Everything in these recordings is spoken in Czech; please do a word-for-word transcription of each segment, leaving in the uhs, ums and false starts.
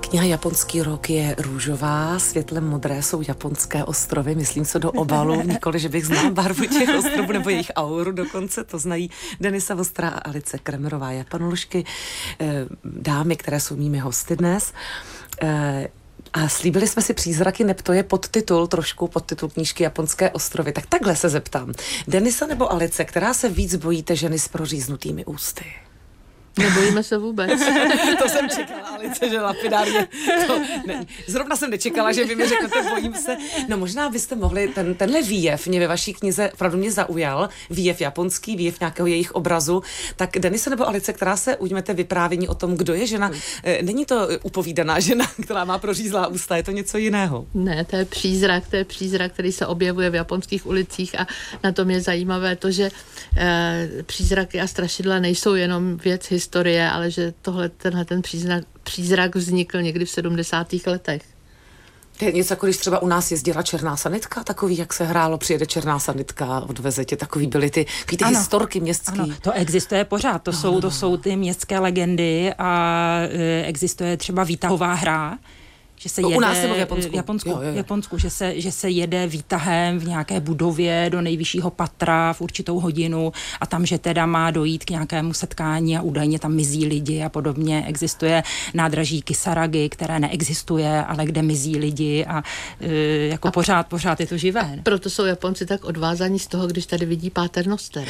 Kniha Japonský rok je růžová, světle modré jsou japonské ostrovy, myslím se do obalu, nikoli, že bych znala barvu těch ostrovů nebo jejich auru dokonce, to znají Denisa Vostrá a Alice Kremerová, japanoložky, dámy, které jsou mými hosty dnes. A slíbili jsme si Přízraky neb, to je podtitul, trošku podtitul knížky Japonské ostrovy. Tak takhle se zeptám. Denisa nebo Alice, která se víc bojíte ženy s proříznutými ústy? Nebojíme se vůbec. To jsem čekala, Alice, že lapidárně. To ne. Zrovna jsem nečekala, že vy mi řeknete, bojím se. No možná byste mohli, ten, tenhle výjev mě ve vaší knize opravdu mě zaujal, výjev japonský, výjev nějakého jejich obrazu. Tak Denisa nebo Alice, která se ujmete vyprávění o tom, kdo je žena, není to upovídaná žena, která má prořízlá ústa, je to něco jiného? Ne, to je přízrak, to je přízrak, který se objevuje v japonských ulicích a na tom je zajímavé to, že eh, přízraky a strašidla nejsou jenom věc historie, ale že tohle, tenhle ten přízrak, přízrak vznikl někdy v sedmdesátých letech. To je něco, jako když třeba u nás jezdila černá sanitka, takový, jak se hrálo, přijede černá sanitka, odveze tě, takový byly ty, ty ano, historky městský. Ano, to existuje pořád, to, no, jsou, to jsou ty městské legendy a e, existuje třeba výtahová hra, že se jede, u nás nebo v Japonsku, v Japonsku, jo, jo, jo. Japonsku že, se, že se jede výtahem v nějaké budově do nejvyššího patra v určitou hodinu a tam, že teda má dojít k nějakému setkání a údajně tam mizí lidi a podobně. Existuje nádraží Kisaragi, které neexistuje, ale kde mizí lidi a e, jako a pořád, pořád je to živé. Proto jsou Japonci tak odvázaní z toho, když tady vidí Paternoster.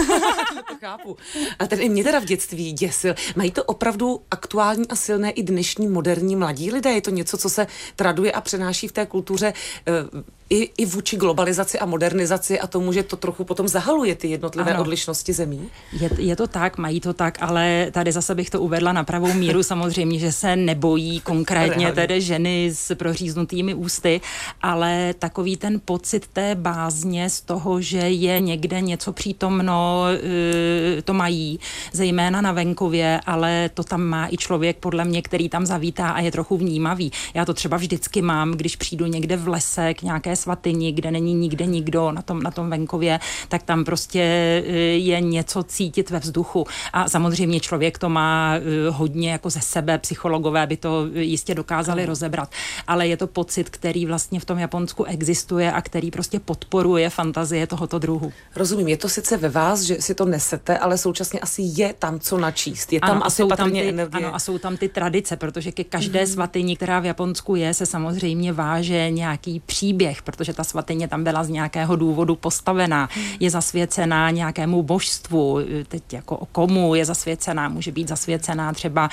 To chápu. A ten i mě teda v dětství děsil. Mají to opravdu aktuální a silné i dnešní moderní mladí lidé? Je to něco, co se traduje a přenáší v té kultuře i, i vůči globalizaci a modernizaci a tomu, že to trochu potom zahaluje ty jednotlivé ano. odlišnosti zemí? Je, je to tak, mají to tak, ale tady zase bych to uvedla na pravou míru. Samozřejmě, že se nebojí konkrétně tedy ženy s proříznutými ústy, ale takový ten pocit té bázně z toho, že je někde něco přítomno, to mají, zejména na venkově, ale to tam má i člověk, podle mě, který tam zavítá a je trochu vnímavý. Já to třeba vždycky mám, když přijdu někde v lese k nějaké svatyni, kde není nikde nikdo na tom, na tom venkově, tak tam prostě je něco cítit ve vzduchu. A samozřejmě člověk to má hodně jako ze sebe, psychologové by to jistě dokázali rozebrat, ale je to pocit, který vlastně v tom Japonsku existuje a který prostě podporuje fantazie tohoto druhu. Rozumím, je to sice ve vás, že si to nesete, ale současně asi je tam co načíst. Je tam ano, asi patrně ty, energie. Ano, a jsou tam ty tradice, protože ke každé mm-hmm. svatyni, která v Japonsku je, se samozřejmě váže nějaký příběh, protože ta svatyně tam byla z nějakého důvodu postavená. Je zasvěcená nějakému božstvu, teď jako o komu je zasvěcená, může být zasvěcená třeba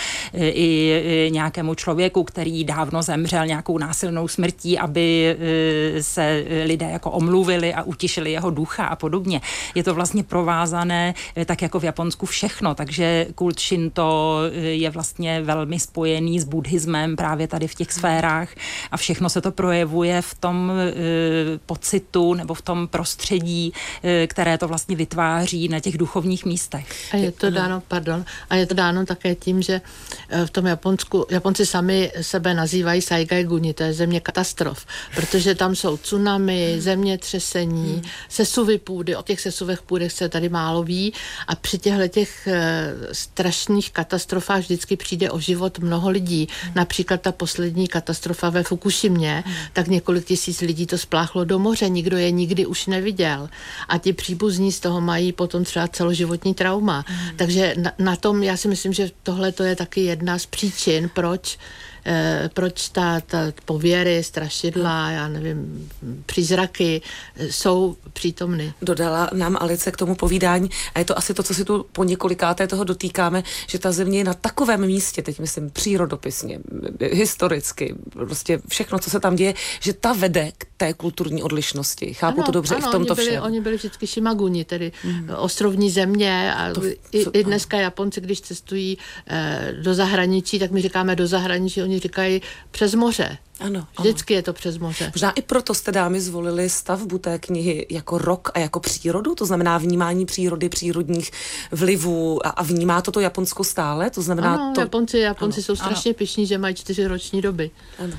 i nějakému člověku, který dávno zemřel nějakou násilnou smrtí, aby se lidé jako omluvili a utišili jeho ducha a podobně. Je to vlastně provázané tak jako v Japonsku všechno, takže kult Shinto je vlastně velmi spojený s buddhismem právě tady v těch sférách a všechno se to projevuje v tom e, pocitu nebo v tom prostředí, e, které to vlastně vytváří na těch duchovních místech. A je to dáno, pardon, a je to dáno také tím, že v tom Japonsku, Japonci sami sebe nazývají Saigai-guni, to je země katastrof, protože tam jsou tsunami, zemětřesení, hmm. sesuvy půdy, o těch sesuvech půdech se tady málo ví a při těchto těch e, strašných katastrofách vždycky přijde o život mnoho lidí. Hmm. Například ta poslední katastrofa ve Fukushimě, hmm. tak několik tisíc lidí to spláchlo do moře, nikdo je nikdy už neviděl. A ti příbuzní z toho mají potom třeba celoživotní trauma. Hmm. Takže na, na tom, já si myslím, že tohle to je taky jedna z příčin, proč Eh, proč ta, ta pověry, strašidla, já nevím, přízraky jsou přítomny. Dodala nám Alice k tomu povídání a je to asi to, co si tu po několikáté toho dotýkáme, že ta země je na takovém místě, teď myslím přírodopisně, historicky, prostě všechno, co se tam děje, že ta vede k té kulturní odlišnosti. Chápu ano, to dobře ano, i v tomto oni byli, všem. Oni byli vždycky Shimaguni, tedy mm. ostrovní země a to, i, co, i dneska ano. Japonci, když cestují eh, do zahraničí, tak my říkáme do zahraničí, oni říkají přes moře. Ano, Vždycky ano. je to přes moře. Možná i proto jste, dámy, zvolili stavbu té knihy jako rok a jako přírodu, to znamená vnímání přírody, přírodních vlivů a, a vnímá to to Japonsko stále? To znamená ano, to... Japonci, Japonci ano, jsou strašně ano. pyšní, že mají čtyři roční doby. Ano.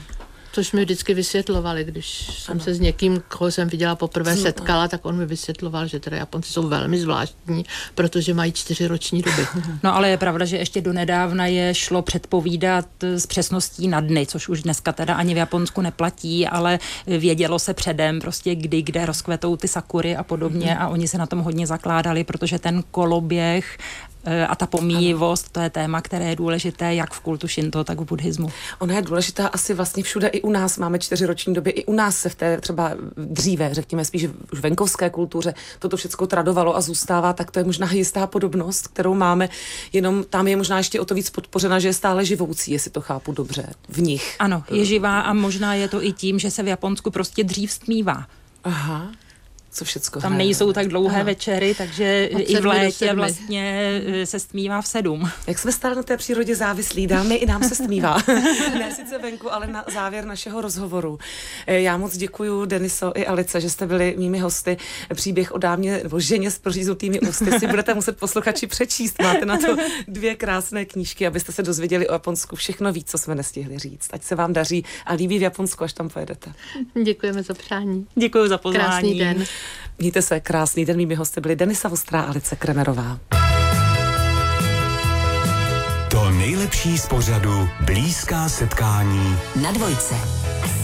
Což mi vždycky vysvětlovali, když jsem ano. se s někým, koho jsem viděla poprvé, setkala, tak on mi vysvětloval, že teda Japonci jsou velmi zvláštní, protože mají čtyři roční doby. No ale je pravda, že ještě donedávna je šlo předpovídat s přesností na dny, což už dneska teda ani v Japonsku neplatí, ale vědělo se předem prostě kdy, kde rozkvetou ty sakury a podobně a oni se na tom hodně zakládali, protože ten koloběh a ta pomíjivost, to je téma, které je důležité jak v kultu Šinto, tak v buddhismu. Ona je důležitá asi vlastně všude, i u nás máme čtyřiroční doby, i u nás se v té třeba dříve, řekněme spíš už venkovské kultuře, toto všechno tradovalo a zůstává, tak to je možná jistá podobnost, kterou máme, jenom tam je možná ještě o to víc podpořena, že je stále živoucí, jestli to chápu dobře, v nich. Ano, je živá a možná je to i tím, že se v Japonsku prostě dřív stmívá. Aha. Co všecko tam hraje. Nejsou tak dlouhé ano. večery, takže Od i v létě vlastně se stmívá v sedm. Jak jsme stále na té přírodě závislí, dámy, i nám se stmívá. Ne sice venku, ale na závěr našeho rozhovoru. Já moc děkuju Deniso i Alice, že jste byli mými hosty. Příběh o dámě nebo ženě s proříznutými ústy si budete muset posluchači přečíst. Máte na to dvě krásné knížky, abyste se dozvěděli o Japonsku všechno víc, co jsme nestihli říct. Ať se vám daří a líbí v Japonsku, až tam pojedete. Děkujeme za přání. Děkuji za pozvání. Krásný den. Mějte se, krásný den. Mými hosty byly Denisa Vostrá a Alice Kremerová. To nejlepší z pořadu Blízká setkání na Dvojce.